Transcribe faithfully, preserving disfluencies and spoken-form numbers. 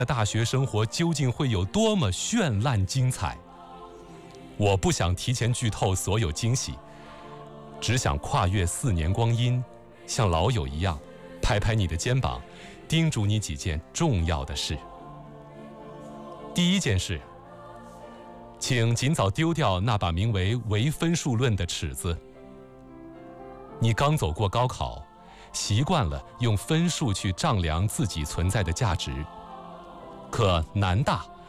大学生活究竟会有多么绚烂精彩？我不想提前剧透所有惊喜，只想跨越四年光阴，像老友一样，拍拍你的肩膀，叮嘱你几件重要的事。第一件事，请尽早丢掉那把名为唯分数论的尺子。你刚走过高考，习惯了用分数去丈量自己存在的价值。可南大